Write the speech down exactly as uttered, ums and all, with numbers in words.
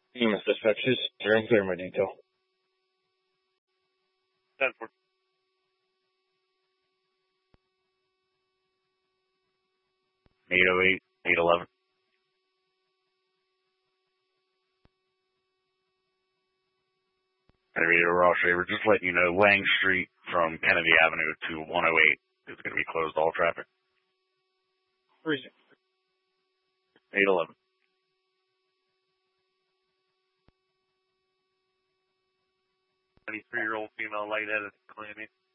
E M S dispatches, you're in clear, my detail. ten four. eight oh eight, eight eleven. Hey, Radio Ross Shaver, just letting you know, Lang Street from Kennedy Avenue to one oh eight is going to be closed, all traffic. Reason. eight eleven. twenty-three-year-old female lightheaded claiming